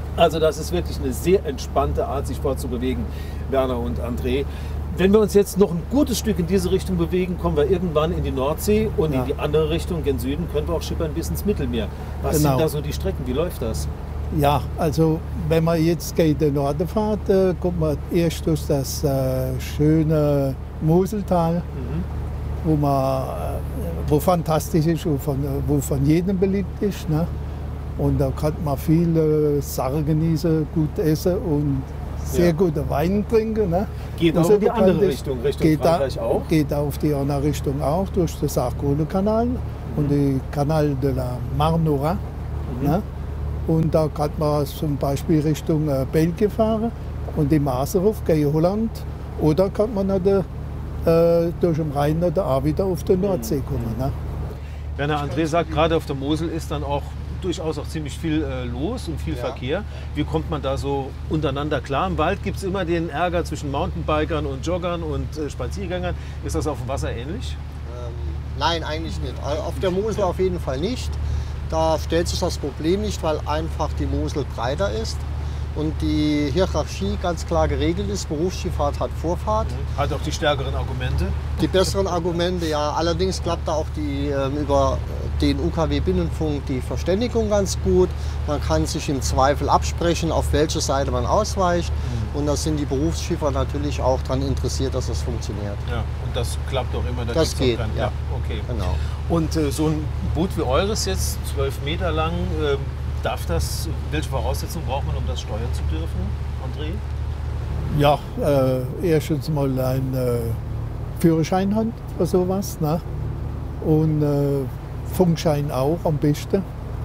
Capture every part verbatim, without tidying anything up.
Also das ist wirklich eine sehr entspannte Art, sich fortzubewegen, Werner und André. Wenn wir uns jetzt noch ein gutes Stück in diese Richtung bewegen, kommen wir irgendwann in die Nordsee und ja. in die andere Richtung, gen Süden, können wir auch schippern bis ins Mittelmeer. Was genau. sind da so die Strecken? Wie läuft das? Ja, also wenn man jetzt gegen den Norden fährt, äh, kommt man erst durch das äh, schöne Moseltal, mhm. wo, man, äh, wo fantastisch ist, wo von, wo von jedem beliebt ist. Ne? Und da kann man viele Sachen genießen, gut essen und sehr ja. gute Wein trinken. Ne? Geht auch in die andere Richtung, Richtung geht Frankreich da, auch? Geht auf die andere Richtung auch, durch den Sarkohle-Kanal mhm. und den Canal de la Marnora. Mhm. Ne? Und da kann man zum Beispiel Richtung äh, Belgien fahren und die Maserhof gegen Holland. Oder kann man dann, äh, durch den Rhein oder auch wieder auf die Nordsee kommen. Ne? Werner, André sagt, gerade auf der Mosel ist dann auch durchaus auch ziemlich viel äh, los und viel ja. Verkehr. Wie kommt man da so untereinander klar? Im Wald gibt es immer den Ärger zwischen Mountainbikern und Joggern und äh, Spaziergängern. Ist das auf dem Wasser ähnlich? Ähm, nein, eigentlich nicht. Auf der Mosel auf jeden Fall nicht. Da stellt sich das Problem nicht, weil einfach die Mosel breiter ist und die Hierarchie ganz klar geregelt ist. Berufsschifffahrt hat Vorfahrt. Hat auch die stärkeren Argumente? Die besseren Argumente, ja. Allerdings klappt da auch die, ähm, über den U K W-Binnenfunk die Verständigung ganz gut. Man kann sich im Zweifel absprechen, auf welche Seite man ausweicht. Mhm. Und da sind die Berufsschiffer natürlich auch daran interessiert, dass das funktioniert. Ja, und das klappt auch immer. Da das geht, ja. ja. Okay. Genau. Und äh, so ein Boot wie eures jetzt, zwölf Meter lang, äh, darf das, welche Voraussetzungen braucht man, um das steuern zu dürfen, André? Ja, äh, erstens mal ein äh, Führerschein hat oder sowas. Ne? Und äh, Funkschein auch am besten.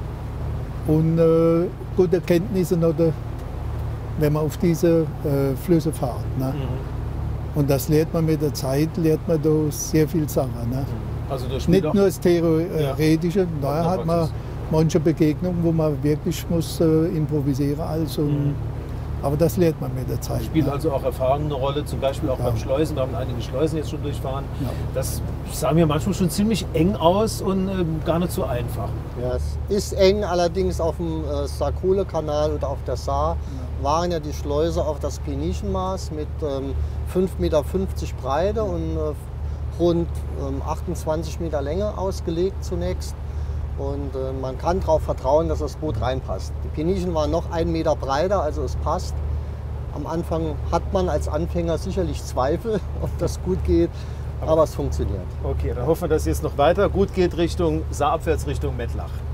Und äh, gute Kenntnisse, oder, wenn man auf diese äh, Flüsse fährt. Ne? Mhm. Und das lernt man mit der Zeit, lernt man da sehr viel Sachen. Ne? Also das Nicht nur das Theoretische, ja. da hat man manche Begegnungen, wo man wirklich muss äh, improvisieren also, mhm. aber das lernt man mit der Zeit. Spielt ne? also auch Erfahrung eine Rolle, zum Beispiel auch ja. beim Schleusen. Wir haben einige Schleusen jetzt schon durchfahren. Ja. Das sah mir manchmal schon ziemlich eng aus und äh, gar nicht so einfach. Ja, es ist eng, allerdings auf dem äh, Sarkohle-Kanal oder auf der Saar ja. waren ja die Schleuse auf das Penischenmaß mit ähm, fünf Meter fünfzig Breite und äh, rund ähm, achtundzwanzig Meter Länge ausgelegt zunächst. Und äh, man kann darauf vertrauen, dass das Boot reinpasst. Die Penichen waren noch einen Meter breiter, also es passt. Am Anfang hat man als Anfänger sicherlich Zweifel, ob das gut geht, aber, aber es funktioniert. Okay, dann hoffen wir, dass es jetzt noch weiter gut geht Richtung Saarabwärts, Richtung Mettlach.